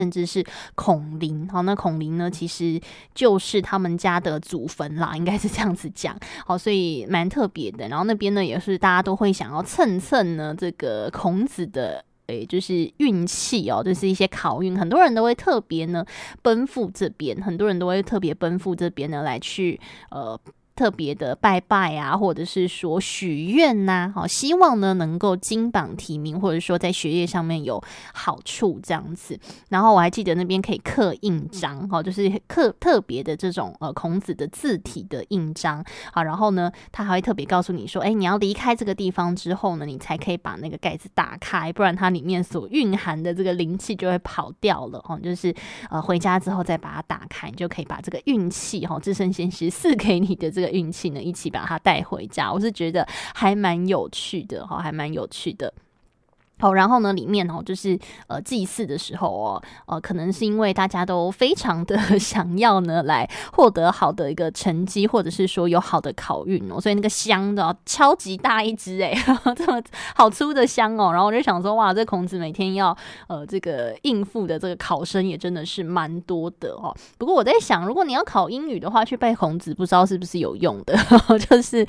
甚至是孔林。好，那孔林呢，其实就是他们家的祖坟啦，应该是这样子讲。好，所以蛮特别的。然后那边呢，也是大家都会想要蹭蹭呢这个孔子的就是运气哦，就是一些考运，很多人都会特别呢奔赴这边，很多人都会特别奔赴这边呢来去特别的拜拜啊，或者是说许愿呐，好，希望呢能够金榜题名，或者说在学业上面有好处这样子。然后我还记得那边可以刻印章，好，就是刻特别的这种孔子的字体的印章，好，然后呢他还会特别告诉你说，你要离开这个地方之后呢，你才可以把那个盖子打开，不然它里面所蕴含的这个灵气就会跑掉了，就是回家之后再把它打开，你就可以把这个运气至圣先师赐给你的这个运气呢，一起把它带回家。我是觉得还蛮有趣的，还蛮有趣的。好，然后呢，里面就是祭祀的时候可能是因为大家都非常的想要呢来获得好的一个成绩，或者是说有好的考运所以那个香的超级大一支这么好粗的香然后我就想说，哇，这孔子每天要这个应付的这个考生也真的是蛮多的不过我在想，如果你要考英语的话，去拜孔子不知道是不是有用的就是